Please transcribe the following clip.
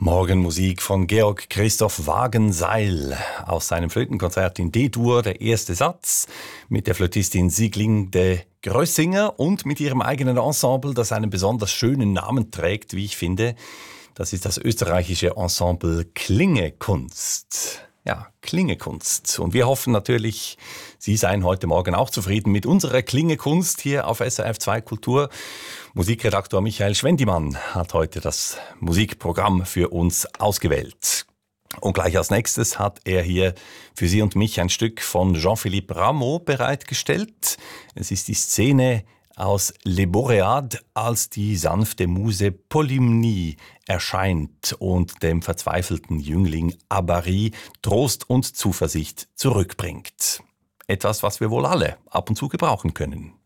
Morgenmusik von Georg Christoph Wagenseil aus seinem Flötenkonzert in D-Dur, der erste Satz, mit der Flötistin Sieglinde Grössinger und mit ihrem eigenen Ensemble, das einen besonders schönen Namen trägt, wie ich finde. Das ist das österreichische Ensemble Klingekunst. Ja, Klingekunst. Und wir hoffen natürlich, Sie seien heute Morgen auch zufrieden mit unserer Klingekunst hier auf SRF 2 Kultur. Musikredaktor Michael Schwendimann hat heute das Musikprogramm für uns ausgewählt. Und gleich als nächstes hat er hier für Sie und mich ein Stück von Jean-Philippe Rameau bereitgestellt. Es ist die Szene aus Les Boréades, als die sanfte Muse Polymnie erscheint und dem verzweifelten Jüngling Habary Trost und Zuversicht zurückbringt. Etwas, was wir wohl alle ab und zu gebrauchen können.